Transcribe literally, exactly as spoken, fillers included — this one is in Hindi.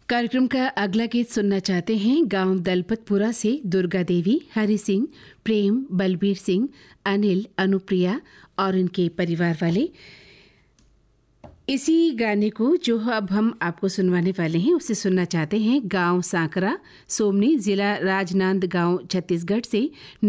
कार्यक्रम का अगला गीत सुनना चाहते हैं गांव दलपतपुरा से दुर्गा देवी, हरि सिंह, प्रेम, बलबीर सिंह, अनिल, अनुप्रिया और उनके परिवार वाले। इसी गाने को जो अब हम आपको सुनवाने वाले हैं उसे सुनना चाहते हैं गांव सांकरा, सोमनी, जिला राजनांदगांव, छत्तीसगढ़ से